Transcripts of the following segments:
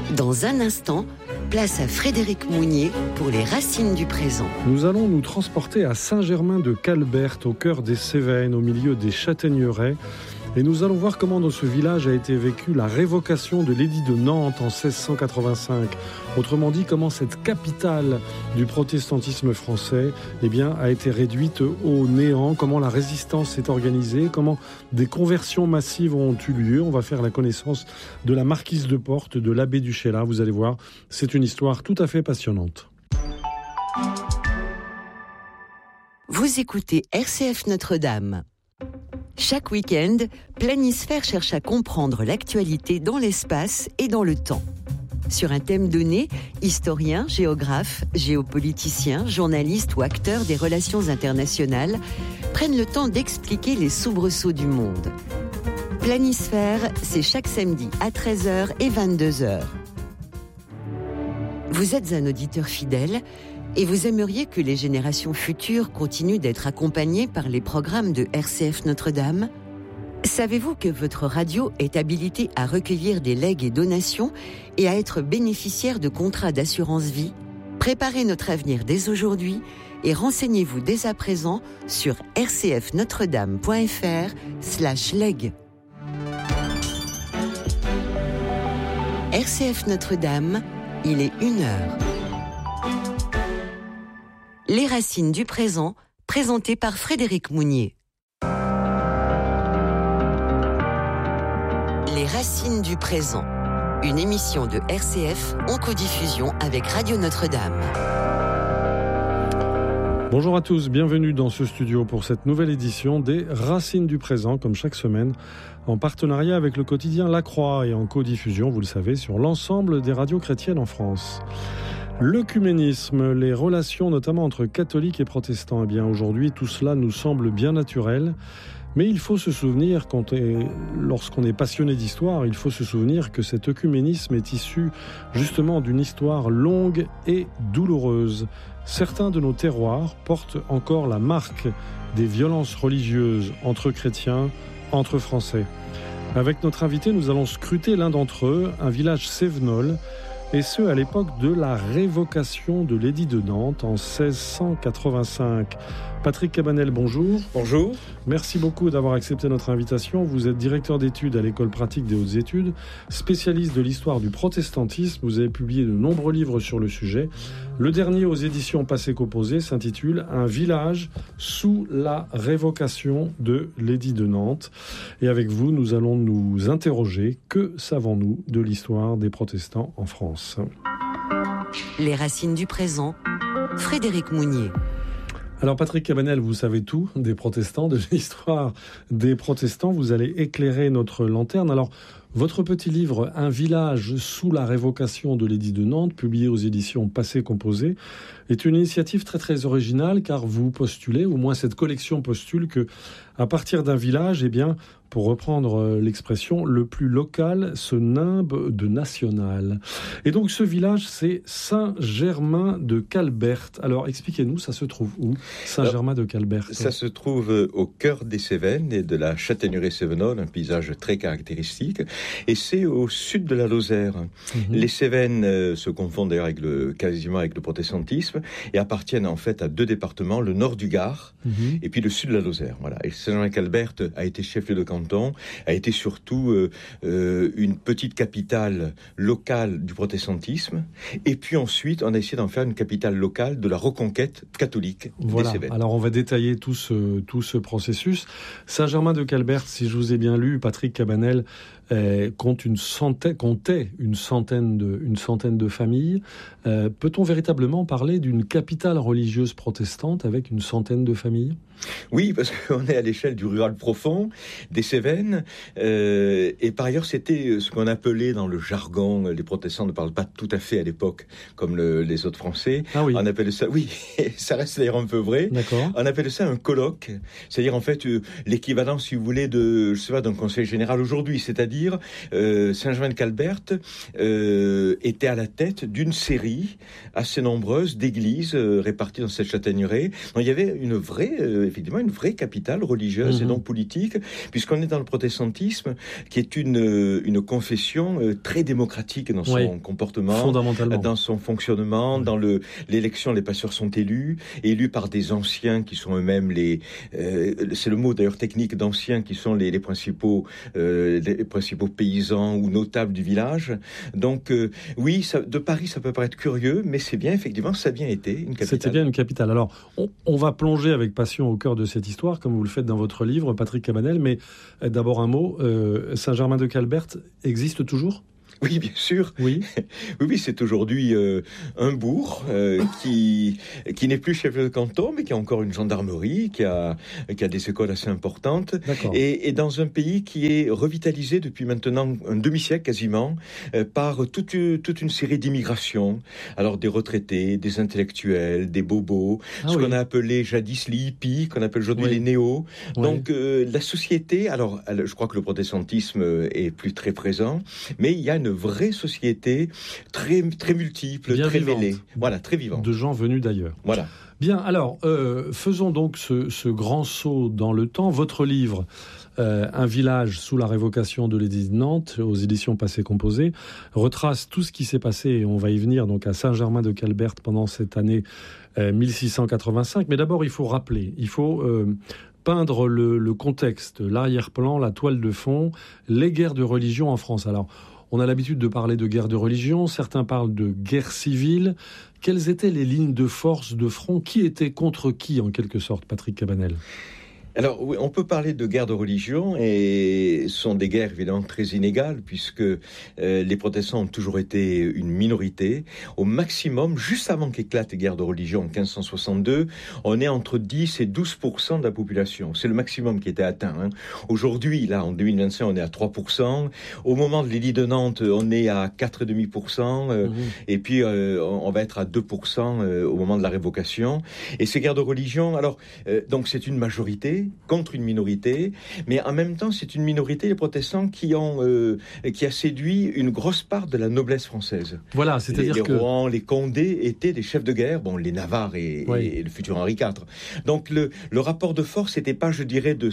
Dans un instant, place à Frédéric Mounier pour les racines du présent. Nous allons nous transporter à Saint-Germain-de-Calbert, au cœur des Cévennes, au milieu des châtaigneraies. Et nous allons voir comment dans ce village a été vécue la révocation de l'édit de Nantes en 1685. Autrement dit, comment cette capitale du protestantisme français a été réduite au néant, comment la résistance s'est organisée, comment des conversions massives ont eu lieu. On va faire la connaissance de la marquise de Portes, de l'abbé du Chéla. Vous allez voir, c'est une histoire tout à fait passionnante. Vous écoutez RCF Notre-Dame. Chaque week-end, Planisphère cherche à comprendre l'actualité dans l'espace et dans le temps. Sur un thème donné, historiens, géographes, géopoliticiens, journalistes ou acteurs des relations internationales prennent le temps d'expliquer les soubresauts du monde. Planisphère, c'est chaque samedi à 13h et 22h. Vous êtes un auditeur fidèle et vous aimeriez que les générations futures continuent d'être accompagnées par les programmes de RCF Notre-Dame ? Savez-vous que votre radio est habilitée à recueillir des legs et donations et à être bénéficiaire de contrats d'assurance vie ? Préparez notre avenir dès aujourd'hui et renseignez-vous dès à présent sur rcfnotredame.fr/leg. RCF Notre-Dame, il est 1h. Les racines du présent, présentées par Frédéric Mounier. Les racines du présent, une émission de RCF en codiffusion avec Radio Notre-Dame. Bonjour à tous, bienvenue dans ce studio pour cette nouvelle édition des Racines du présent, comme chaque semaine, en partenariat avec le quotidien La Croix et en codiffusion, vous le savez, sur l'ensemble des radios chrétiennes en France. L'œcuménisme, les relations notamment entre catholiques et protestants, aujourd'hui tout cela nous semble bien naturel. Mais il faut se souvenir, lorsqu'on est passionné d'histoire, il faut se souvenir que cet œcuménisme est issu justement d'une histoire longue et douloureuse. Certains de nos terroirs portent encore la marque des violences religieuses entre chrétiens, entre Français. Avec notre invité, nous allons scruter l'un d'entre eux, un village cévenol, et ce à l'époque de la révocation de l'édit de Nantes en 1685. Patrick Cabanel, bonjour. Bonjour. Merci beaucoup d'avoir accepté notre invitation. Vous êtes directeur d'études à l'École pratique des hautes études, spécialiste de l'histoire du protestantisme. Vous avez publié de nombreux livres sur le sujet. Le dernier aux éditions Passé qu'Opposé s'intitule « Un village sous la révocation de l'édit de Nantes ». Et avec vous, nous allons nous interroger. Que savons-nous de l'histoire des protestants en France ? Les racines du présent, Frédéric Mounier. Alors Patrick Cabanel, vous savez tout des protestants, de l'histoire des protestants. Vous allez éclairer notre lanterne. Alors, votre petit livre « Un village sous la révocation de l'édit de Nantes », publié aux éditions Passé Composé, est une initiative très très originale car vous postulez, au moins cette collection postule, que à partir d'un village, pour reprendre l'expression, le plus local se nimbe de national. Et donc ce village, c'est Saint-Germain-de-Calbert. Alors expliquez-nous, ça se trouve où, Saint-Germain-de-Calbert ? Ça se trouve au cœur des Cévennes et de la châtaigneraie cévenole, un paysage très caractéristique. Et c'est au sud de la Lozère. Les Cévennes se confondent d'ailleurs quasiment avec le protestantisme et appartiennent en fait à deux départements, le nord du Gard et puis le sud de la Lozère. Voilà. Et Saint-Germain-de-Calbert a été chef-lieu de canton, a été surtout une petite capitale locale du protestantisme. Et puis ensuite, on a essayé d'en faire une capitale locale de la reconquête catholique des Cévennes. Alors on va détailler tout ce processus. Saint-Germain-de-Calbert, si je vous ai bien lu, Patrick Cabanel, comptait une centaine de familles. Peut-on véritablement parler d'une capitale religieuse protestante avec une centaine de familles ? Oui, parce qu'on est à l'échelle du rural profond, des Cévennes, et par ailleurs c'était ce qu'on appelait dans le jargon, les protestants ne parlent pas tout à fait à l'époque comme les autres Français. Ah oui. On appelait ça, oui, ça reste d'ailleurs un peu vrai. D'accord. On appelait ça un colloque, c'est-à-dire en fait l'équivalent, si vous voulez, d'un conseil général aujourd'hui, c'est-à-dire dire, Saint-Germain-de-Calbert était à la tête d'une série assez nombreuse d'églises réparties dans cette châtaigneraie. Donc, il y avait effectivement une vraie capitale religieuse et donc politique, puisqu'on est dans le protestantisme, qui est une confession très démocratique dans son comportement, dans son fonctionnement, dans l'élection, les pasteurs sont élus par des anciens qui sont eux-mêmes c'est le mot d'ailleurs technique d'anciens, qui sont les principaux paysans ou notables du village. Donc oui, de Paris ça peut paraître curieux, mais c'est bien, effectivement, ça a bien été une capitale. C'était bien une capitale. Alors on va plonger avec passion au cœur de cette histoire, comme vous le faites dans votre livre, Patrick Cabanel, mais d'abord un mot, Saint-Germain-de-Calbert existe toujours ? Oui, bien sûr. Oui, c'est aujourd'hui un bourg qui n'est plus chef de canton, mais qui a encore une gendarmerie, qui a des écoles assez importantes, et dans un pays qui est revitalisé depuis maintenant un demi-siècle quasiment par toute une série d'immigrations. Alors des retraités, des intellectuels, des bobos, qu'on a appelé jadis les hippies, qu'on appelle aujourd'hui les néos. Donc la société, alors je crois que le protestantisme est plus très présent, mais il y a une vraie société très, très multiple, bien très mêlée. Voilà, très vivante. De gens venus d'ailleurs. Voilà. Bien, alors, faisons donc ce grand saut dans le temps. Votre livre, Un village sous la révocation de l'édit de Nantes, aux éditions Passé Composé, retrace tout ce qui s'est passé, et on va y venir, donc à Saint-Germain-de-Calbert pendant cette année 1685. Mais d'abord, il faut rappeler, peindre le contexte, l'arrière-plan, la toile de fond, les guerres de religion en France. Alors, on a l'habitude de parler de guerre de religion, certains parlent de guerre civile. Quelles étaient les lignes de force, de front ? Qui était contre qui, en quelque sorte, Patrick Cabanel ? Alors, oui, on peut parler de guerre de religion, et ce sont des guerres évidemment très inégales, puisque les protestants ont toujours été une minorité. Au maximum, juste avant qu'éclate les guerres de religion en 1562, on est entre 10 et 12% de la population. C'est le maximum qui était atteint. Aujourd'hui, là, en 2025, on est à 3%. Au moment de l'édit de Nantes, on est à 4,5%. Et puis, on va être à 2% au moment de la révocation. Et ces guerres de religion, alors, donc c'est une majorité contre une minorité, mais en même temps, c'est une minorité, les protestants, qui a séduit une grosse part de la noblesse française. Voilà, c'est-à-dire les Rohan, les Condés étaient des chefs de guerre, les Navarres et le futur Henri IV. Donc le rapport de force n'était pas, je dirais, de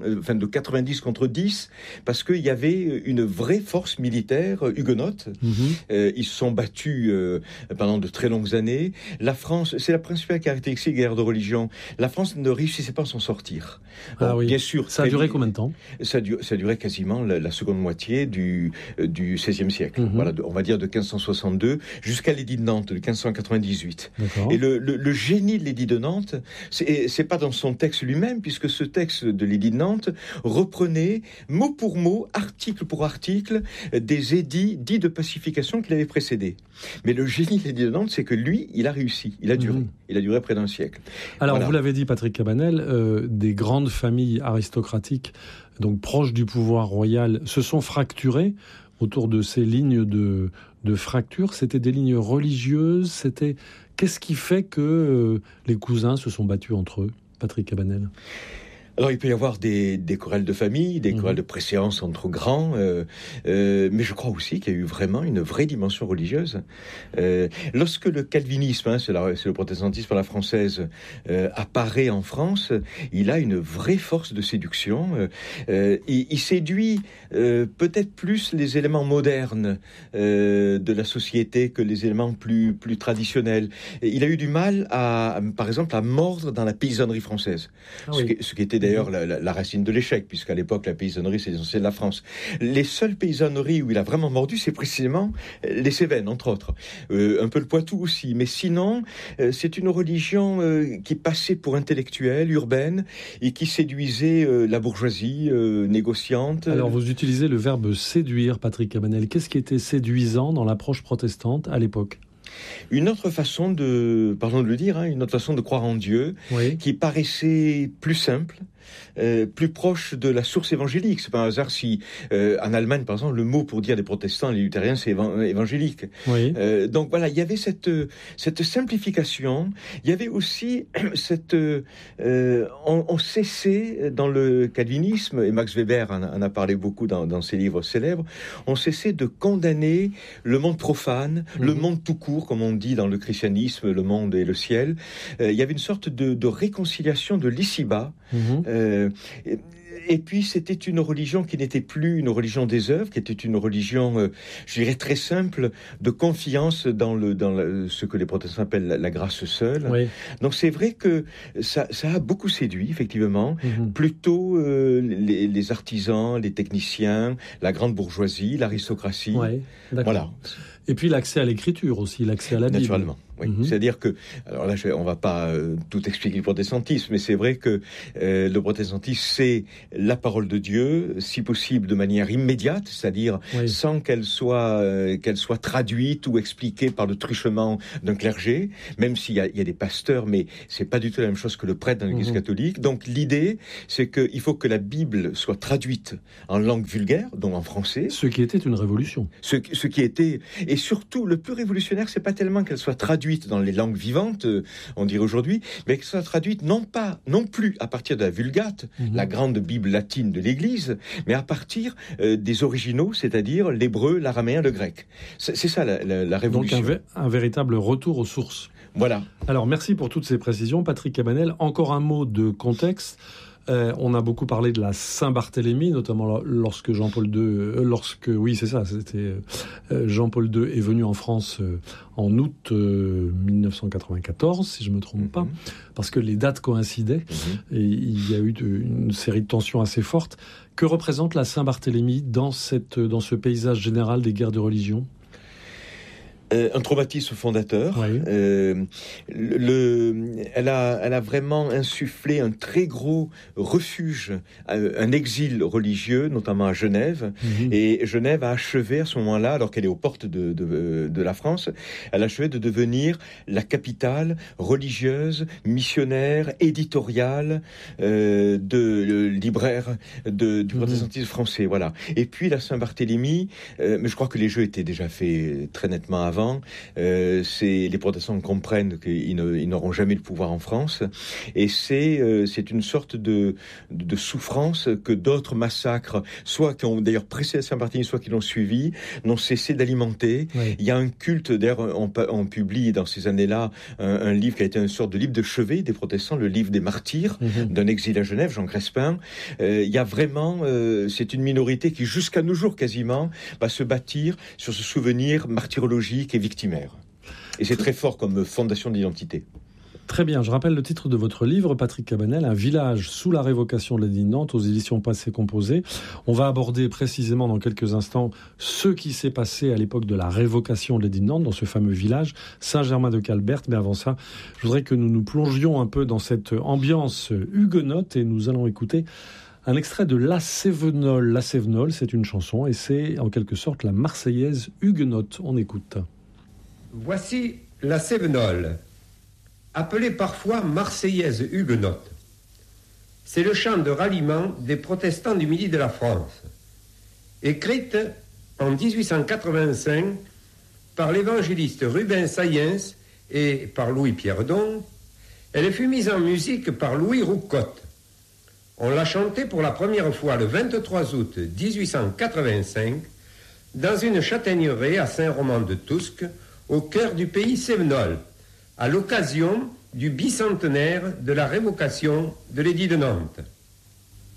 90 contre 10, parce qu'il y avait une vraie force militaire huguenote. Ils se sont battus pendant de très longues années. La France, c'est la principale caractéristique des guerres de religion, la France ne réussissait pas à s'en sortir. Bien sûr. Ça a duré combien de temps ? Ça a duré quasiment la seconde moitié du XVIe siècle. Voilà, on va dire de 1562 jusqu'à l'édit de Nantes de 1598. Et le génie de l'édit de Nantes, c'est pas dans son texte lui-même, puisque ce texte de l'édit de Nantes reprenait mot pour mot, article pour article, des édits dits de pacification qui l'avaient précédé. Mais le génie de l'édit de Nantes, c'est que lui, il a réussi, il a duré. Il a duré près d'un siècle. Alors, vous l'avez dit, Patrick Cabanel, des grandes familles aristocratiques, donc proches du pouvoir royal, se sont fracturées autour de ces lignes de fracture. C'était des lignes religieuses. Qu'est-ce qui fait que les cousins se sont battus entre eux, Patrick Cabanel ? Alors, il peut y avoir des querelles de famille, des querelles de préséance entre grands, mais je crois aussi qu'il y a eu vraiment une vraie dimension religieuse. Lorsque le calvinisme, c'est le protestantisme à la française, apparaît en France, il a une vraie force de séduction. Il séduit peut-être plus les éléments modernes de la société que les éléments plus traditionnels. Il a eu du mal, par exemple, à mordre dans la paysannerie française, ce qui était d'ailleurs la racine de l'échec, puisqu'à l'époque la paysannerie c'est l'essentiel de la France. Les seules paysanneries où il a vraiment mordu, c'est précisément les Cévennes, entre autres, un peu le Poitou aussi, mais sinon c'est une religion qui passait pour intellectuelle, urbaine, et qui séduisait la bourgeoisie négociante. Alors vous utilisez le verbe séduire, Patrick Cabanel. Qu'est-ce qui était séduisant dans l'approche protestante à l'époque ? Une autre façon une autre façon de croire en Dieu, qui paraissait plus simple, plus proche de la source évangélique. C'est pas un hasard si en Allemagne, par exemple, le mot pour dire les protestants, les luthériens, c'est évangélique. Oui. Donc voilà, il y avait cette simplification. Il y avait aussi on cessait dans le calvinisme, et Max Weber en a parlé beaucoup dans ses livres célèbres, on cessait de condamner le monde profane, le monde tout court, comme on dit dans le christianisme, le monde et le ciel. Il y avait une sorte de réconciliation de l'ici-bas. Et puis, c'était une religion qui n'était plus une religion des œuvres, qui était une religion, je dirais, très simple, de confiance dans ce que les protestants appellent la grâce seule. Oui. Donc, c'est vrai que ça a beaucoup séduit, effectivement, plutôt les artisans, les techniciens, la grande bourgeoisie, l'aristocratie. Oui, d'accord. Voilà. Et puis, l'accès à l'écriture aussi, l'accès à la Bible. Naturellement. Oui. C'est-à-dire que, alors là, on ne va pas tout expliquer le protestantisme, mais c'est vrai que le protestantisme, c'est la parole de Dieu, si possible de manière immédiate, c'est-à-dire sans qu'elle soit traduite ou expliquée par le truchement d'un clergé, même s'il y a des pasteurs, mais c'est pas du tout la même chose que le prêtre dans l'Église catholique. Donc l'idée, c'est qu'il faut que la Bible soit traduite en langue vulgaire, donc en français. Ce qui était une révolution. Ce qui était, et surtout, le plus révolutionnaire, c'est pas tellement qu'elle soit traduite dans les langues vivantes, on dirait aujourd'hui, mais qu'elle soit traduite non plus à partir de la Vulgate, la grande Bible latine de l'Église, mais à partir des originaux, c'est-à-dire l'hébreu, l'araméen, le grec. C'est ça la révolution. Donc un véritable retour aux sources. Voilà. Alors merci pour toutes ces précisions, Patrick Cabanel. Encore un mot de contexte. On a beaucoup parlé de la Saint-Barthélemy, notamment lorsque Jean-Paul II, Jean-Paul II est venu en France en août 1994, si je me trompe pas, parce que les dates coïncidaient et il y a eu une série de tensions assez fortes. Que représente la Saint-Barthélemy dans ce paysage général des guerres de religion ? Un traumatisme fondateur. Oui. Elle a vraiment insufflé un très gros refuge, un exil religieux, notamment à Genève. Et Genève a achevé à ce moment-là, alors qu'elle est aux portes de la France, elle a achevé de devenir la capitale religieuse, missionnaire, éditoriale, libraire du protestantisme français. Voilà. Et puis la Saint-Barthélemy, mais je crois que les jeux étaient déjà faits très nettement avant. Les protestants comprennent qu'ils n'auront jamais le pouvoir en France, et c'est une sorte de souffrance que d'autres massacres, soit qui ont d'ailleurs précédé Saint-Barthélemy, soit qui l'ont suivi, n'ont cessé d'alimenter. Oui. Il y a un culte, d'ailleurs on publie dans ces années-là un livre qui a été une sorte de livre de chevet des protestants, le livre des martyrs d'un exil à Genève, Jean Crespin. Il y a vraiment, c'est une minorité qui jusqu'à nos jours quasiment va se bâtir sur ce souvenir martyrologique et victimaire. Et c'est très fort comme fondation d'identité. Très bien, je rappelle le titre de votre livre, Patrick Cabanel, Un village sous la révocation de l'édit de Nantes, aux éditions Passé Composé. On va aborder précisément dans quelques instants ce qui s'est passé à l'époque de la révocation de l'édit de Nantes, dans ce fameux village, Saint-Germain-de-Calberte. Mais avant ça, je voudrais que nous nous plongions un peu dans cette ambiance huguenote et nous allons écouter un extrait de La Cévenole. La Cévenole, c'est une chanson et c'est en quelque sorte la Marseillaise huguenote. On écoute. Voici La Cévenole, appelée parfois Marseillaise huguenote. C'est le chant de ralliement des protestants du midi de la France. Écrite en 1885 par l'évangéliste Rubens Saillens et par Louis-Pierre Don, elle fut mise en musique par Louis Roucotte. On l'a chantée pour la première fois le 23 août 1885 dans une châtaigneraie à Saint-Roman-de-Tousque, au cœur du pays cévenol, à l'occasion du bicentenaire de la révocation de l'édit de Nantes.